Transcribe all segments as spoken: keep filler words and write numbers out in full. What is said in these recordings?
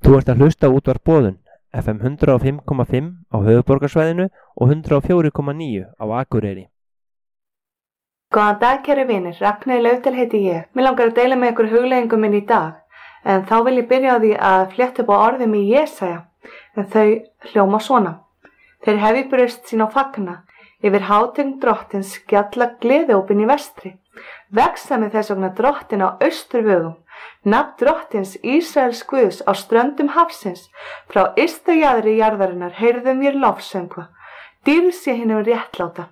Þú ert að hlusta á útvarp Boðun, F M hundrað og fimm komma fimm á höfuðborgarsvæðinu og hundrað og fjögur komma níu á Akureyri. Góðan dag, kæru vinir, Ragnheiður Laufdal heiti ég. Mér langar að deila með ykkur hugleiðingum minn í dag, en þá vil ég byrja á því að flétta upp á orðum í Jesaja, en þau hljóma svona. Þeir hefi brjóst sín á fagna, yfir hátign drottins gjalla gleðiópin í vestri. Veksa með þess vegna drottin á austurvögum, nafn drottins Ísraels Guðs á ströndum hafsins, frá ystu jaðri jarðarinnar heyrðum mér lofsöngva, dýrð sé hinum réttláta.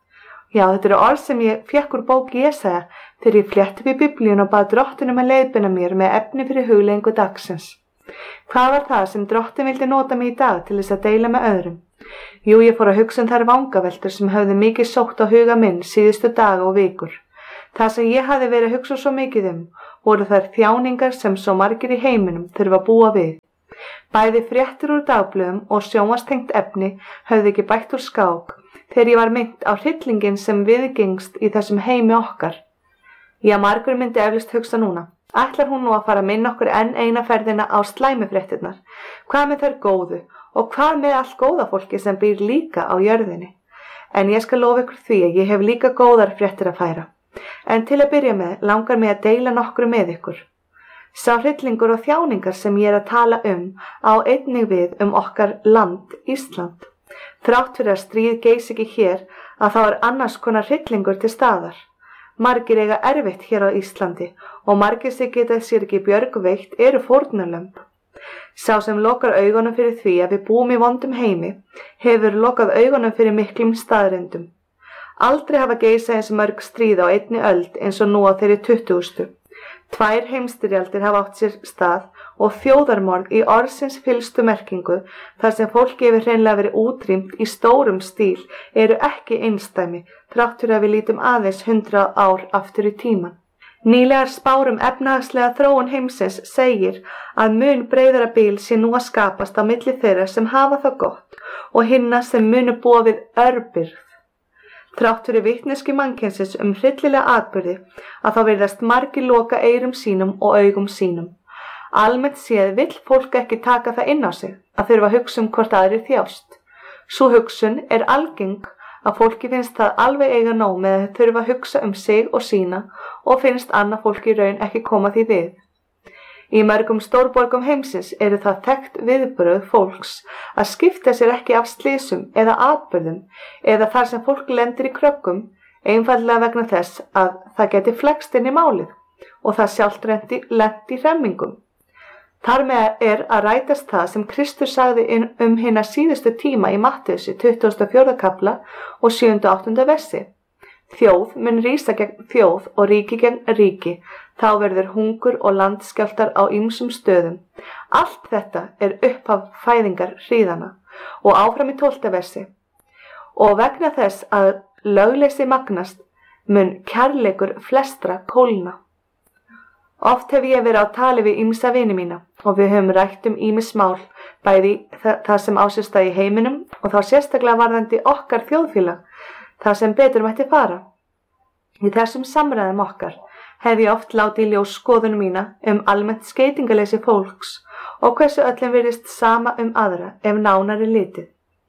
Já, þetta eru orð sem ég fékk úr bók Jesaja þegar ég flétti upp í Biblíun og bað drottinum að leiðbeina mér með efni fyrir hugleiðingu dagsins. Hvað var það sem drottin vildi nota mig í dag til þess að deila með öðrum? Jú, ég fór að hugsa um þær vangaveltur sem höfðu mikið sótt á huga minn síðustu daga og vikur. Það sem ég hafði verið að hugsa svo mikið um voru þær þjáningar sem svo margir í heiminum þurfa að búa við. Bæði fréttir úr dagblöðum og sjónvarpstengt efni höfðu ekki bætt úr skák þegar ég var minnt á hryllinginn sem viðgengst í þessum heimi okkar. Já, margur myndi eflaust hugsa núna. Ætlar hún nú að fara að minna okkur enn eina ferðina á slæmufréttirnar? Hvað með þær góðu og hvað með allt góða fólki sem býr líka á jörðinni? En ég skal lofa ykkur því að ég hef líka góðar fréttir að færa. En til að byrja með langar mig að deila nokkru með ykkur. Sá hryllingur og þjáningar sem ég er að tala um á einnig við um okkar land, Ísland. Þrátt fyrir að stríð geys ekki hér að þá er annars konar hryllingur til staðar. Margir eiga erfitt hér á Íslandi og margir sem geta sér ekki björgveitt eru fórnarlömb. Sá sem lokar augunum fyrir því að við búum í vondum heimi hefur lokað augunum fyrir miklum staðreyndum. Aldrei hafa geisað eins mörg stríð á einni öld eins og nú á þeirri tuttugustu. Tvær heimsstyrjaldir hafa átt sér stað og þjóðarmorð í orðsins fyllstu merkingu þar sem fólki hefur hreinlega verið útrýmt í stórum stíl eru ekki einsdæmi þrátt fyrir að við lítum aðeins hundrað ár aftur í tíman. Nýlegar spár um efnahagslega þróun heimsins segir að mun breiðara bil sé nú að skapast á milli þeirra sem hafa það gott og hinna sem munu búa við örbirgð. Þrátt fyrir vitneskju mannkynsins um hryllilega atburði að þá virðast margir loka eyrum sínum og augum sínum. Almennt séð vill fólk ekki taka það inn á sig að þurfa að hugsa um hvort aðrir þjást. Sú hugsun er algeng að fólki finnst það alveg eiga nóg með að þurfa að hugsa um sig og sína og finnst annað fólki í raun ekki koma því við. Í mörgum stórborgum heimsins eru það þekkt viðbrögð fólks að skipta sér ekki af slysum eða atburðum eða þar sem fólk lendir í kröggum einfaldlega vegna þess að það geti flækst inn í málið og það sjálft lent í hremmingum. Þar með er að rætast það sem Kristur sagði um hina síðustu tíma í Mattheusi tuttugasta og fjórða kafla og sjöunda og áttunda versi. Þjóð mun rísa gegn þjóð og ríki gegn ríki, þá verður hungur og landskjálftar á ýmsum stöðum. Allt þetta er upphaf fæðingar hríðana og áfram í tólfta versi. Og vegna þess að lögleysi magnast mun kærleikur flestra kólna. Oft hef ég verið á tali við ýmsa vini mína og við höfum rætt um ýmis mál, bæði það sem á sér stað í heiminum og þá sérstaklega varðandi okkar þjóðfélag, það sem betur mætti fara. Í þessum samræðum okkar hef ég oft látið í ljós skoðun mína um almennt skeytingaleysi fólks og hversu öllum virðist sama um aðra ef nánar er litið.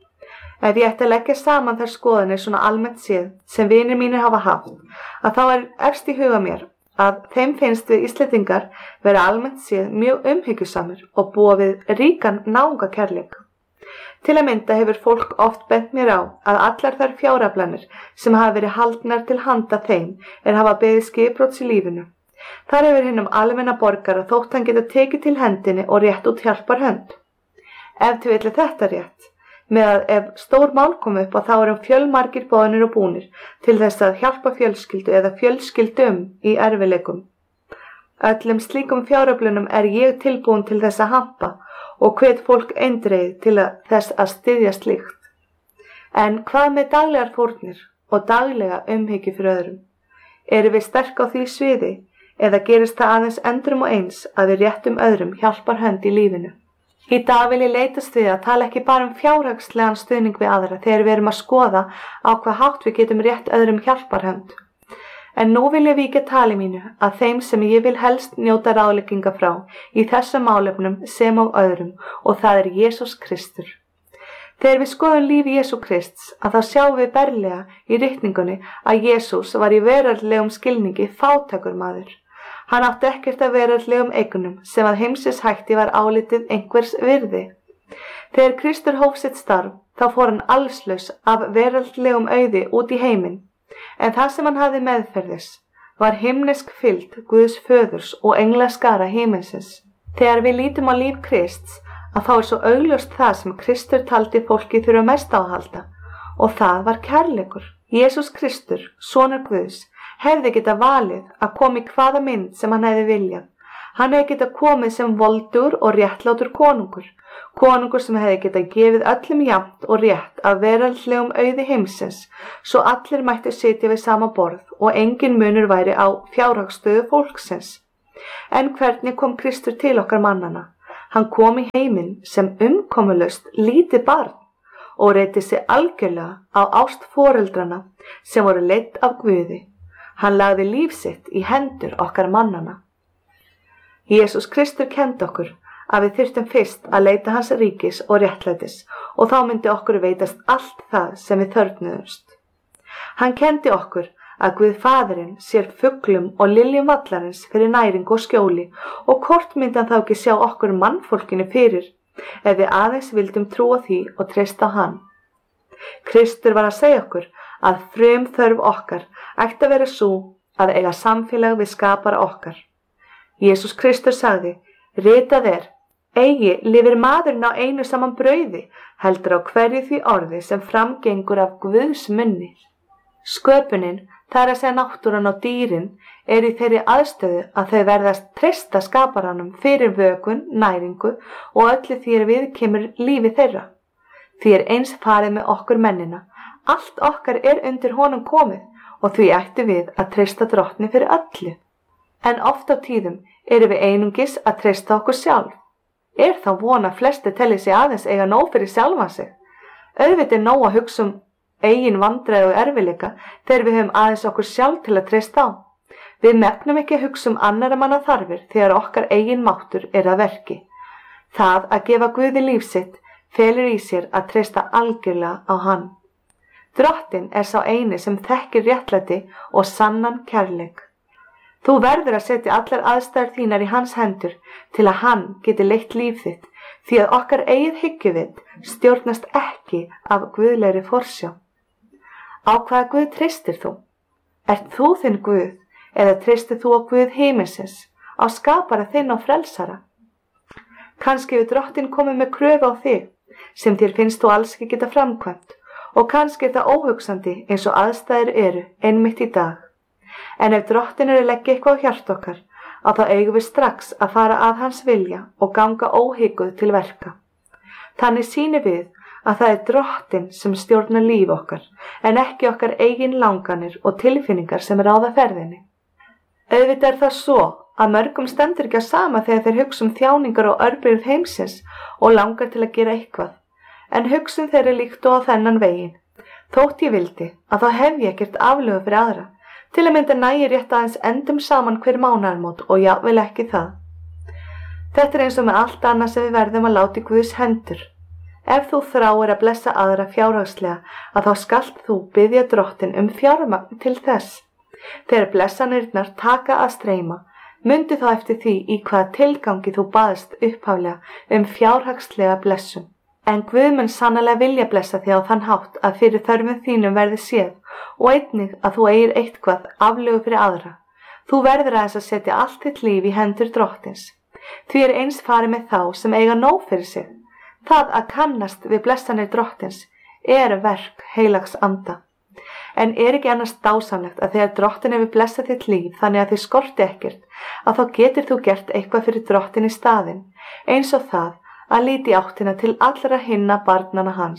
Ef ég ætti að leggja saman þær skoðanir svona almennt séð sem vinir mínir hafa haft, að þá er efst í huga mér að þeim finnst við Íslendingar vera almennt séð mjög umhyggjusamir og búa við ríkan náungakærleik. Til að mynda hefur fólk oft bent mér á að allar þær fjáraflanir sem hafa verið haldnar til handa þeim er hafa beðið skipbrots í lífinu. Þar hefur hinum almenna borgara þótt hann geta tekið til hendinni og rétt út hjálpar hönd. Ef til vill er þetta rétt, með að ef stór mál kom upp og þá erum fjölmargir boðnir og búnir til þess að hjálpa fjölskyldu eða fjölskyldum í erfileikum. Öllum slíkum fjáraflunum er ég tilbúin til þess að hampa og hvet fólk eindreið til að þess að styðja slíkt. En hvað með daglegar fórnir og daglega umhyggju fyrir öðrum? Erum við sterk á því sviði eða gerist það aðeins endrum og eins að við réttum öðrum hjálpar hönd í lífinu? Í dag vil ég leitast við að tala ekki bara um fjárhagslegan stuðning við aðra þegar við erum að skoða á hvað hátt við getum rétt öðrum hjálpar hönd. En nú vil ég víkja tali mínu að þeim sem ég vil helst njóta ráðlegginga frá í þessum málefnum sem og öðrum, og það er Jesús Kristur. Þegar við skoðum líf Jesú Krists að þá sjáum við berlega í ritningunni að Jesús var í veraldlegum skilningi fátækur maður. Hann átti ekkert að veraldlegum eignum sem að heimsins hætti var álitið einhvers virði. Þegar Kristur hóf sitt starf þá fór hann allslaus af veraldlegum auði út í heiminn. En það sem hann hafði meðferðis var himnesk fylgd Guðs föðurs og englaskara himinsins. Þegar við lítum á líf Krists að þá er svo augljóst það sem Kristur taldi fólki þurfa mest á að halda, og það var kærleikur. Jesús Kristur, sonur Guðs, hefði getað valið að koma í hvaða mynd sem hann hefði viljað. Hann hefði getað komið sem voldugur og réttlátur konungur, konungur sem hefði getað gefið öllum jafnt og rétt af veraldlegum auði heimsins, svo allir mættu sitja við sama borð og engin munur væri á fjárhagsstöðu fólksins. En hvernig kom Kristur til okkar mannana? Hann kom í heiminn sem umkomulaust lítið barn og reitti sig algjörlega á ást foreldrana sem voru leidd af Guði. Hann lagði líf sitt í hendur okkar mannana. Jesús Kristur kenndi okkur að við þyrftum fyrst að leita hans ríkis og réttlætis og þá myndi okkur veitast allt það sem við þörfnuðumst. Hann kenndi okkur að Guð Faðirinn sér fuglum og liljum vallarins fyrir næringu og skjóli, og hvort myndi hann þá ekki sjá okkur mannfólkinu fyrir ef við aðeins vildum trúa því og treysta á hann. Kristur var að segja okkur að frum þörf okkar ætti að vera sú að eiga samfélag við skapara okkar. Jesús Kristur sagði: ritað er, eigi lifir maðurinn á einu saman brauði, heldur á hverju því orði sem framgengur af Guðs munni. Sköpunin, það er að segja náttúran og dýrin, er í þeirri aðstöðu að þau verðast treysta skaparanum fyrir vökun, næringu og öllu því er við kemur lífi þeirra. Því er eins farið með okkur mennina. Allt okkar er undir honum komið og því ættu við að treysta drottni fyrir öllu. En oft á tíðum erum við einungis að treysta okkur sjálf. Er þá von að flesti telli sig aðeins eiga nóg fyrir sjálfan sig? Auðvitað er nóg að hugsa um eigin vandræði og erfiðleika þegar við höfum aðeins okkur sjálf til að treysta á. Við megnum ekki að hugsa um annarra manna þarfir þegar okkar eigin máttur er að verki. Það að gefa Guði líf sitt felur í sér að treysta algjörlega á hann. Drottinn er sá eini sem þekkir réttlæti og sannan kærleik. Þú verður að setja allar aðstæður þínar í hans hendur til að hann geti leitt líf þitt, því að okkar eigið hyggjuvit stjórnast ekki af guðlegri forsjá. Á hvaða Guð treystir þú? Ert þú þinn Guð eða treystir þú á Guð himinsins, á skapara þinn og frelsara? Kannski við Drottinn komið með kröfu á þig sem þér finnst þú alls ekki geta framkvæmt, og kannski er það óhugsandi eins og aðstæður eru einmitt í dag. En ef Drottinn er að leggja eitthvað á hjart okkar, að þá eigum við strax að fara að hans vilja og ganga óhygguð til verka. Þannig sýnir við að það er Drottinn sem stjórnar líf okkar, en ekki okkar eigin langanir og tilfinningar sem ráða ferðinni. Auðvitað er það svo að mörgum stendur ekki á sama þegar þeir hugsa um þjáningar og örbirgð heimsins og langar til að gera eitthvað, en hugsun þeirra líkt og á þennan veginn. Þótt ég vildi að þá hef ég ekkert aflögu fyrir aðra. Til að mynda nægir rétt aðeins endum saman hver mánaðarmót og jafnvel ekki það. Þetta er eins og með allt annað sem við verðum að láta í Guðs hendur. Ef þú þráir að blessa aðra fjárhagslega, að þá skalt þú biðja Drottinn um fjármagn til þess. Þegar blessanirnar taka að streyma, mundi þá eftir því í hvaða tilgangi þú baðst upphaflega um fjárhagslega blessun. En Guð mun sannarlega vilja blessa þig á þann hátt að fyrir þörfum þínum verði séð og einnig að þú eigir eitthvað aflögu fyrir aðra. Þú verður aðeins að setja allt þitt líf í hendur Drottins. Því er eins farið með þá sem eiga nóg fyrir sig. Það að kannast við blessanir Drottins er verk heilags anda. En er ekki annars dásamlegt að þegar Drottinn hefur blessað þitt líf þannig að þið skorti ekkert, að þá getur þú gert eitthvað fyrir Drottinn í staðinn, eins og það að líti áttina til allra hinna barnana hans.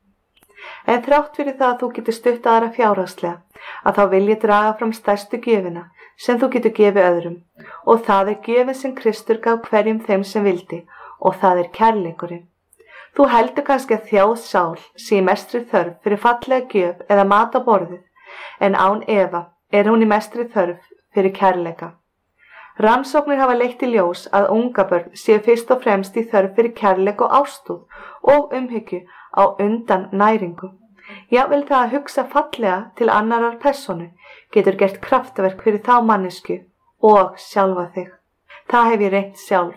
En þrátt fyrir það að þú getur stutt aðra fjárhagslega, að þá vil ég draga fram stærstu gjöfina sem þú getur gefið öðrum, og það er gjöfin sem Kristur gaf hverjum þeim sem vildi, og það er kærleikurinn. Þú heldur kannski að þjáð sál sé mestri þörf fyrir fallega gjöf eða mat á borðið, en án efa er hún í mestri þörf fyrir kærleika. Rannsóknir hafa leitt í ljós að ungabörn séu fyrst og fremst í þörf fyrir kærleik og ástúð og umhyggju á undan næringu. Jafnvel það að hugsa fallega til annarar persónu getur gert kraftaverk fyrir þá mannesku og sjálfa þig. Það hef ég reynt sjálf.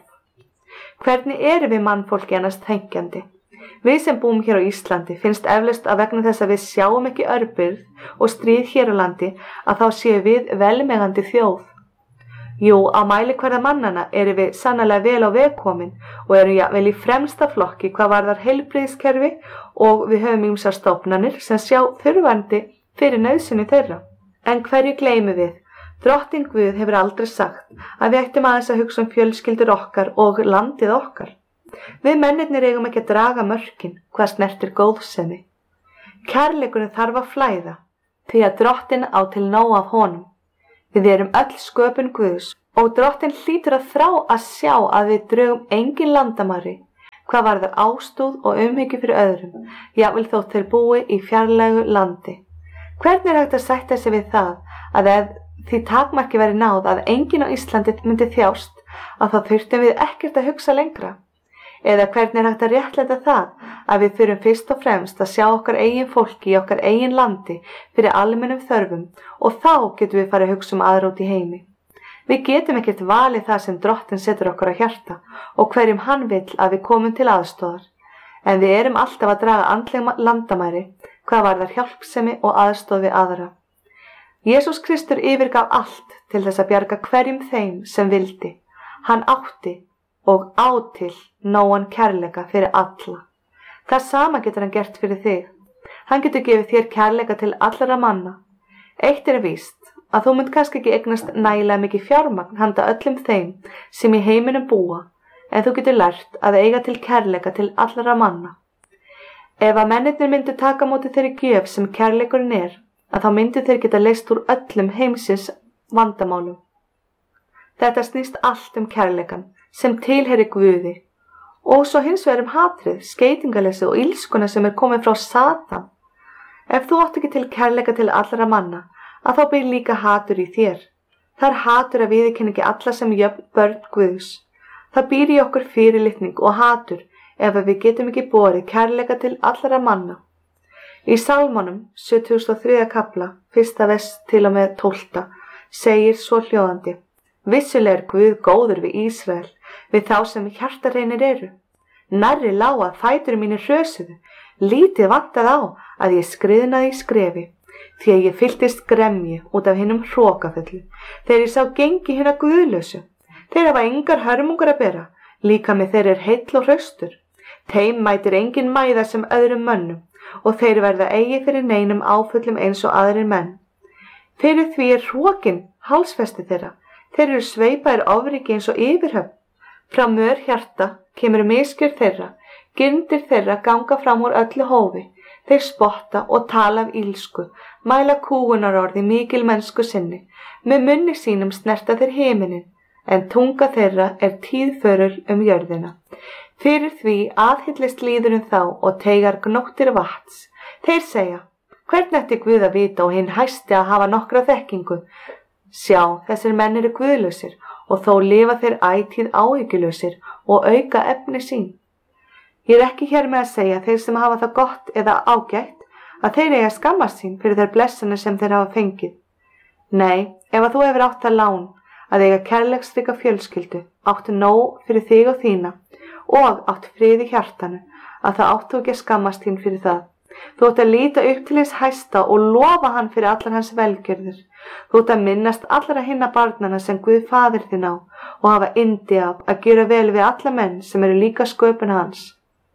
Hvernig erum við mannfólki annars þenkjandi? Við sem búum hér á Íslandi finnst eflaust að vegna þess að við sjáum ekki örbirgð og stríð hér á landi að þá séu við velmegandi þjóð. Jú, á mælikvarða mannana erum við sannarlega vel á veg komin og erum jafnvel í fremsta flokki hvað varðar heilbrigðiskerfi og við höfum ýmsar stofnanir sem sjá þurfandi fyrir nauðsynni þeirra. En hverju gleymum við? Drottinn Guð hefur aldrei sagt að við ættum aðeins að hugsa um fjölskyldur okkar og landið okkar. Við mennirnir eigum ekki að draga mörkin hvað snertir góðsemi. Kærleikurinn þarf að flæða því að Drottinn á til nóg af honum. Við erum öll sköpun Guðs og Drottinn hlýtur að þrá að sjá að við drögum engin landamæri hvað varðar ástúð og umhyggju fyrir öðrum, jafnvel þótt þeir búi í fjarlægu landi. Hvernig er hægt að sætta sig við það að ef því takmarki væri náð að enginn á Íslandi myndi þjást að þá þurftum við ekkert að hugsa lengra? Eða hvernig er hægt að réttlæta það að við þurfum fyrst og fremst að sjá okkar eigin fólki í okkar eigin landi fyrir almennum þörfum og þá getum við farið að hugsa um aðra út í heimi. Við getum ekkert valið það sem Drottinn setur okkur á hjarta og hverjum hann vill að við komum til aðstoðar. En við erum alltaf að draga andleg landamæri hvað varðar hjálpsemi og aðstoð við aðra. Jesús Kristur yfirgaf allt til þess að bjarga hverjum þeim sem vildi. Hann átti og á til nógan kærleika fyrir alla. Það sama getur hann gert fyrir þig. Hann getur gefið þér kærleika til allra manna. Eitt er víst að þú munt kannski ekki eignast nægilega mikið fjármagn handa öllum þeim sem í heiminum búa, en þú getur lært að eiga til kærleika til allra manna. Ef að mennirnir myndu taka móti þeirri gjöf sem kærleikurinn er, að þá myndu þeir geta leyst úr öllum heimsins vandamálum. Þetta snýst allt um kærleikan sem tilheyrir Guði og svo hins vegar um hatrið, skeytingaleysi og illskuna sem er komið frá Satan. Ef þú átt ekki til kærleika til allra manna, að þá býr líka hatur í þér. Það er hatur að viðurkenna ekki alla sem jöfn börn Guðs. Það býr í okkur fyrirlitning og hatur ef við getum ekki borið kærleika til allra manna. Í Sálmunum sjötugasta og þriðja kafla, fyrsta vers til og með tólfta, segir svo hljóðandi: Vissulega er Guð góður við Ísrael, við þá sem hjartareinir eru. Nærri lá að fætur mínir hrösuðu, lítið vantað á að ég skriðnaði í skrefi, því að ég fylltist gremju út af hinum hrokafullu, þegar ég sá gengi hinna guðlausu. Þeir hafa engar hörmungar að bera, líka með þeir er heill og hraustur. Þeim mætir engin mæða sem öðrum mönnum, og þeir verða eigi fyrir neinum áfullum eins og aðrir menn. Fyrir því er hrokin hálsfesti þeirra, þeir eru sveipaðir ofriki eins og yfirhöfn. Frá mör hjarta kemur misgjör þeirra, gyrndir þeirra ganga fram úr öllu hófi. Þeir spotta og tala af ílsku, mæla kúgunarorði mikil mennsku sinni, með munni sínum snerta þeir himinin, en tunga þeirra er tíðförul um jörðina. Fyrir því aðhyllist líðurinn þá og teigar gnóttir vatns. Þeir segja: Hvern ætti Guð að vita og hinn hæsti að hafa nokkra þekkingu? Sjá, þessir menn eru guðlausir og þó lifa þeir ætíð áhyggjulausir og auka efni sín. Ég er ekki hér með að segja þeir sem hafa það gott eða ágætt að þeir eiga skammast sín fyrir þær blessanir sem þeir hafa fengið. Nei, ef að þú hefur átt að lán að eiga kærleiksríka fjölskyldu, áttu nóg fyrir þig og þína og áttu frið í hjartanu, að það áttu ekki að skammast þín fyrir það. Þú átt að líta upp til hins hæsta og lofa hann fyrir allar hans velgjörðir. Þú átt að minnast allra hinna barnana sem Guð faðir þinn á og hafa yndi af að gera vel við alla menn sem eru líka sköpun hans.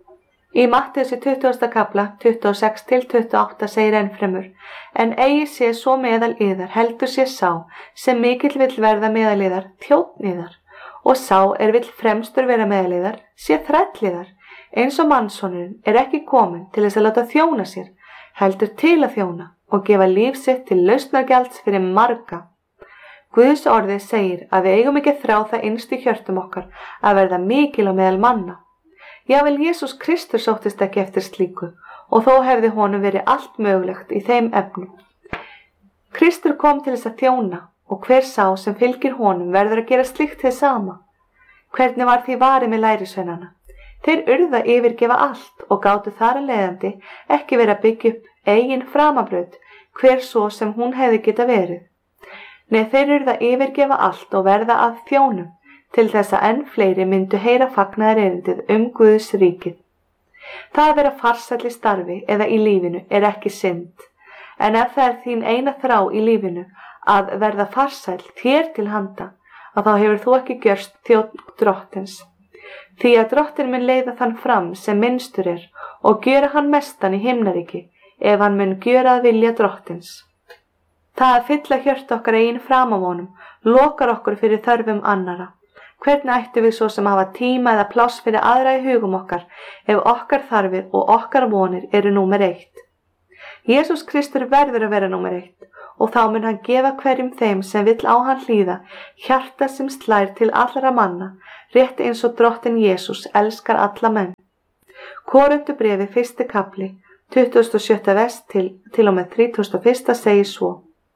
Í Mattheus tuttugasta kafla, tuttugu og sex til tuttugu og átta segir ennfremur: En eigi sé svo meðal yðar heldur sé sá sem mikill vill verða meðal yðar þjónn yðar, og sá er vill fremstur vera meðal yðar sé þræll yðar, eins og mannssonurinn er ekki kominn til þess að láta þjóna sér, heldur til að þjóna og gefa líf sitt til lausnargjalds fyrir marga. Guðs orðið segir að við eigum ekki að þrá það innst í hjörtum okkar að verða mikil á meðal manna. Jável Jesús Kristur sóttist ekki eftir slíku og þó hefði honum verið allt mögulegt í þeim efnum. Kristur kom til þess að þjóna og hver sá sem fylgir honum verður að gera slíkt hið sama. Hvernig var því varið með lærisveinana? Þeir urðu að yfirgefa allt og gátu þar að leiðandi ekki verið að byggja upp eigin framabraut, hver svo sem hún hefði geta verið. Nei, þeir urðu að yfirgefa allt og verða að þjónum til þess að enn fleiri myndu heyra fagnaðarerindið um Guðs ríkið. Það að vera farsæll í starfi eða í lífinu er ekki synd, en ef það er þín eina þrá í lífinu að verða farsæll þér til handa, að þá hefur þú ekki gjörst þjónn drottins. Því að drottin mun leiða þann fram sem minnstur er og gjöra hann mestan í himnaríki ef hann mun gjöra að vilja drottins. Það að fylla hjört okkar eigin framavonum lokar okkur fyrir þörfum annara. Hvernig ættu við svo sem hafa tíma eða pláss fyrir aðra í hugum okkar ef okkar þarfir og okkar vonir eru númer eitt? Jesús Kristur verður að vera númer eitt og þá mun hann gefa hverjum þeim sem vill á hann hlýða hjarta sem slær til allra manna, rétt eins og drottin Jesús elskar alla menn. Korintubréfi fyrsti kafli, tuttugasta og sjötta vers til, til og með þrítugasta og fyrsta segir svo: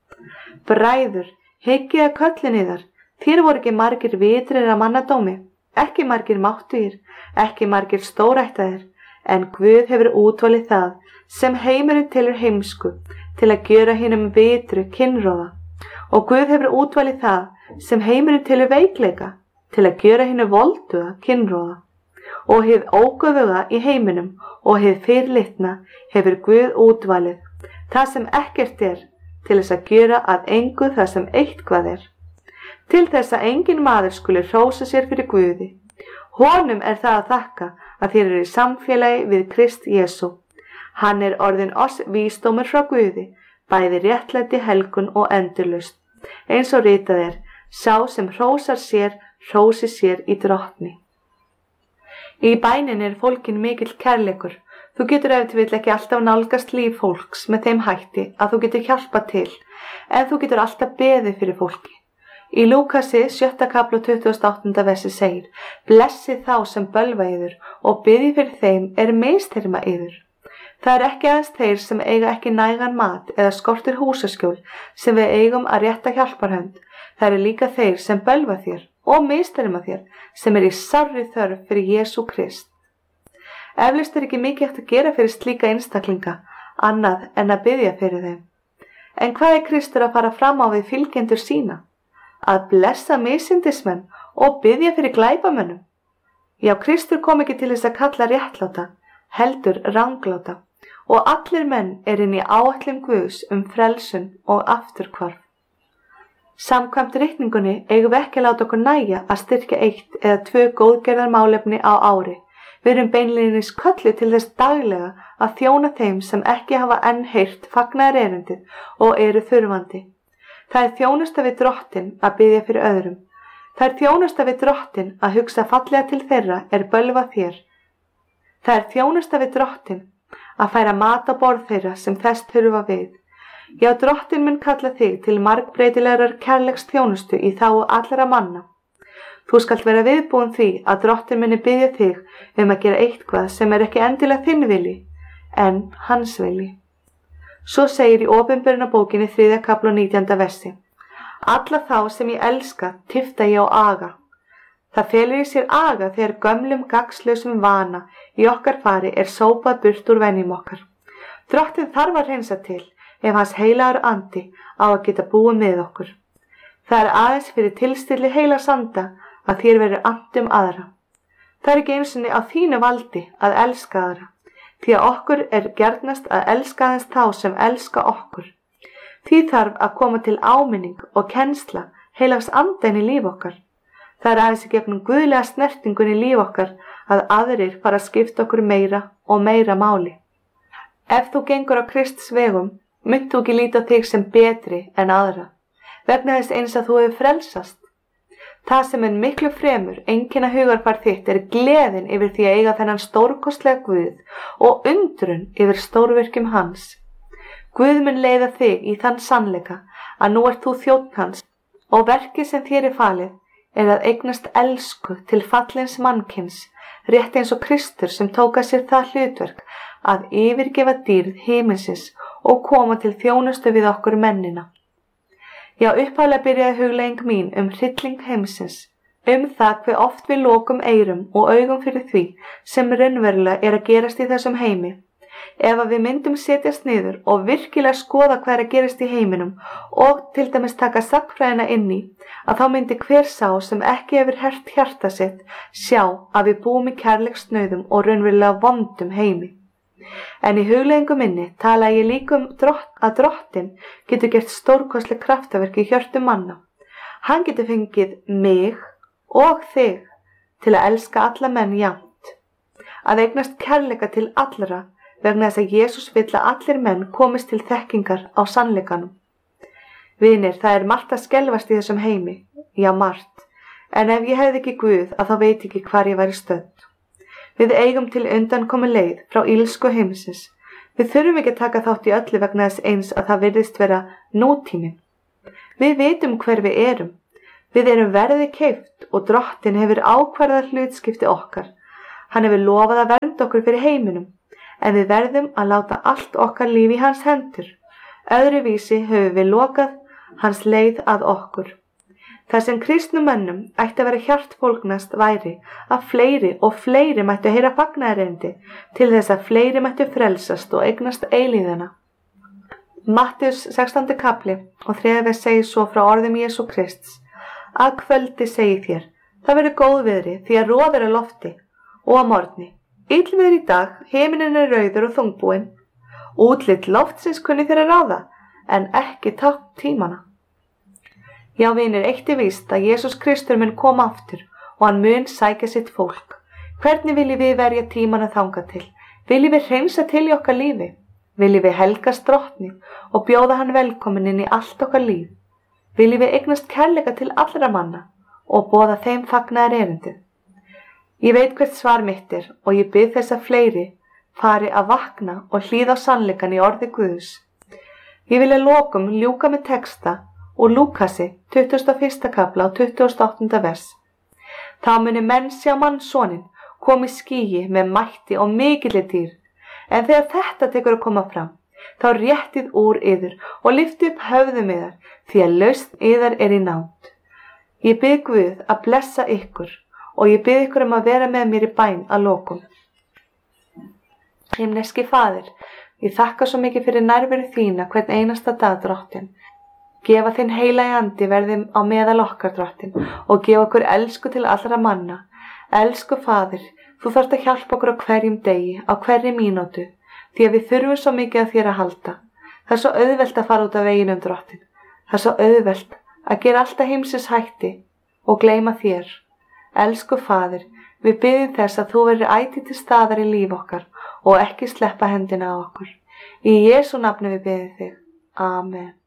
Bræður, hyggið að köllin yðar, þér voru ekki margir vitrir að mannadómi, ekki margir máttugir, ekki margir stórættaðir, en Guð hefur útvalið það sem heimurinn telur heimsku til að gjöra hinum vitru kynróða, og Guð hefur útvalið það sem heimurinn telur veikleika til að gjöra hinu volduga kynróða, og hið ógöfuga í heiminum og hið fyrirlitna hefur Guð útvalið, það sem ekkert er, til þess að gjöra að engu það sem eitthvað er, til þess að engin maður skuli hrósa sér fyrir Guði. Honum er það að þakka að þér eru í samfélagi við Krist Jesú. Hann er orðinn oss vísdómur frá Guði, bæði réttlæti, helgun og endurlausn. Eins og ritað er, sá sem hrósar sér, hrósi sér í drottni. Í bænin er fólkin mikill kærleikur. Þú getur ef til vill ekki alltaf nálgast líf fólks með þeim hætti að þú getur hjálpað til, en þú getur alltaf beðið fyrir fólki. Í Lúkasi sjötta kafla tuttugasta og áttunda versi segir: Blessið þá sem bölva yður og biðið fyrir þeim er misþyrma yður. Það er ekki aðeins þeir sem eiga ekki nægan mat eða skortir húsaskjól sem við eigum að rétta hjálparhönd. Það eru líka þeir sem bölva þér og misþyrma þér sem er í sárri þörf fyrir Jesú Krist. Eflaust er ekki mikið hægt að gera fyrir slíka einstaklinga, annað en að biðja fyrir þeim. En hvað er Kristur að fara fram á við fylgjendur sína? Að blessa misindismenn og biðja fyrir glæpamönnum? Já, Kristur kom ekki til þess að kalla réttláta, heldur rangláta, og allir menn er inn í áætlun Guðs um frelsun og afturhvarf. Samkvæmt ritningunni eigum við ekki að láta okkur nægja að styrkja eitt eða tvö góðgerðar málefni á ári. Við erum beinlínis kölluð til þess daglega að þjóna þeim sem ekki hafa enn heyrt fagnaðarerindið og eru þurfandi. Það er þjónusta við drottin að biðja fyrir öðrum. Það er þjónusta við drottin að hugsa fallega til þeirra er bölva þér. Það er þjónusta við drottin að færa mat á borð þeirra sem þess þurfa við. Já, drottin mun kalla þig til margbreytilegrar kærleiks þjónustu í þágu allra manna. Þú skalt vera viðbúin því að drottin muni biðja þig um að gera eitthvað sem er ekki endilega þinn vilji, en hans vilji. Svo segir í Opinberunarbókinni þriðja kafla og nítjánda versi: Alla þá sem ég elska tifta ég á aga. Það felur í sér aga þegar gömlum gagnslausum vana í okkar fari er sópað burt úr venjum okkar. Drottin þarf að hreinsa til ef hans heilagur andi á að geta búið með okkur. Það er aðeins fyrir tilstilli heilags anda að þér verður annt um aðra. Það er ekki einu sinni á þínu valdi að elska aðra, því að okkur er gjarnast að elska aðeins þá sem elska okkur. Því þarf að koma til áminning og kennsla heilags anda inn í líf okkar. Það er aðeins í gegnum guðlega snertingun í líf okkar að aðrir fara að skipta okkur meira og meira máli. Ef þú gengur á Krists vegum, munt þú ekki líta á þig sem betri en aðra, vegna þess eins að þú hefur frelsast. Það sem er miklu fremur einkenna hugarfar þitt er gleðin yfir því að eiga þennan stórkostlega Guð og undrun yfir stórvirkjum hans. Guð mun leiða þig í þann sannleika að nú ert þú þjónn hans og verkið sem þér er falið er að eignast elsku til fallins mannkins, rétt eins og Kristur sem tók að sér það hlutverk að yfirgefa dýrð himinsins og koma til þjónustu við okkur mennina. Já, upphaflega byrjaði hugleiðing mín um hrylling heimsins, um það hve oft við lokum eyrum og augum fyrir því sem raunverulega er að gerast í þessum heimi. Ef að við myndum setjast niður og virkilega skoða hvað er að gerast í heiminum og til dæmis taka sagnfræðina inn í, að þá myndi hver sá sem ekki hefur hert hjarta sitt sjá að við búum í kærleiksnauðum og raunverulega vondum heimi. En í hugleiðingu minni tala ég líka um drott, að drottin getur gert stórkostleg kraftaverk í hjörtum manna. Hann getur fengið mig og þig til að elska alla menn jafnt, að eignast kærleika til allra vegna þess að Jesús vill að allir menn komist til þekkingar á sannleikanum. Vinir, það er margt að skelfast í þessum heimi, já margt, en ef ég hefði ekki Guð að þá veit ég ekki hvar ég væri stödd. Við eigum til undankomin leið frá illsku heimsins. Við þurfum ekki að taka þátt í öllu vegna þess eins að það virðist vera nútíminn. Við vitum hver við erum. Við erum verði keypt og drottin hefur ákvarðað hlutskipti okkar. Hann hefur lofað að vernda okkur fyrir heiminum, en við verðum að láta allt okkar líf í hans hendur. Öðruvísi höfum við lokað hans leið að okkur. Það sem kristnum mönnum ætti að vera hjartfólgnast væri að fleiri og fleiri mættu heyra fagnaðarerindi til þess að fleiri mættu frelsast og eignast eilíðina. Mattheus sextándi kapli og þriðja vers segir svo frá orðum Jesú Krists: Að kvöldi segi þér, það verður góðviðri því að roð er á lofti, og að morgni, illviðri í dag, himinn er rauður og þungbúinn. Útlit loftsins kunni þér að ráða, en ekki tákn tímana. Já, vinir, eitt er víst að Jesús Kristur mun koma aftur og hann mun sækja sitt fólk. Hvernig viljum við verja tímana þangað til? Viljum við hreinsa til í okkar lífi? Viljum við helgast drottni og bjóða hann velkomin inn í allt okkar líf? Viljum við eignast kærleika til allra manna og boða þeim fagnaðarerindi? Ég veit hvert svar mitt er og ég bið þess að fleiri fari að vakna og hlýða á sannleikann í orði Guðs. Ég vil að lokum ljúka með texta og Lúkasi, tuttugasta og fyrsta kapla og tuttugasta og áttunda vers. Þá muni menn sjá mannssoninn koma í skýi með mætti og mikilli dýr, en þegar þetta tekur að koma fram, þá réttið úr yður og lyftið upp höfðum yðar, því að lausn yðar er í nánd. Ég bið Guð að blessa ykkur og ég bið ykkur um að vera með mér í bæn að lokum. Himneski Faðir, ég þakka svo mikið fyrir nærveru þína hvern einasta dag, drottin. Gefa þinn heilagi andi verði á meðal okkar, drottin, og gefa okkur elsku til allra manna. Elsku Faðir, þú þarft að hjálpa okkur á hverjum degi, á hverri mínútu, því að við þurfum svo mikið að þér að halda. Það er svo auðvelt að fara út af veginum, drottin. Það er svo auðvelt að gera alltaf heimsins hætti og gleyma þér. Elsku Faðir, við biðjum þess að þú verður ætíð til staðar í líf okkar og ekki sleppa hendina á okkur. Í Jesú nafni við biðjum þig. Amen.